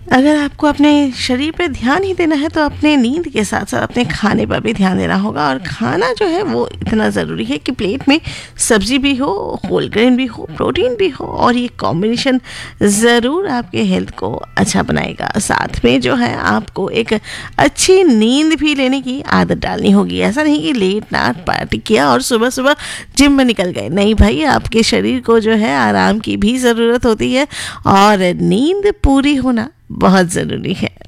अगर आपको अपने शरीर पे ध्यान ही देना है तो अपने नींद के साथ साथ अपने खाने पर भी ध्यान देना होगा। और खाना जो है वो इतना ज़रूरी है कि प्लेट में सब्जी भी हो, होल ग्रेन भी हो, प्रोटीन भी हो, और ये कॉम्बिनेशन ज़रूर आपके हेल्थ को अच्छा बनाएगा। साथ में जो है आपको एक अच्छी नींद भी लेने की आदत डालनी होगी। ऐसा नहीं कि लेट नाइट पार्टी किया और सुबह सुबह जिम में निकल गए, नहीं भाई, आपके शरीर को जो है आराम की भी ज़रूरत होती है और नींद पूरी होना बहुत ज़रूरी है।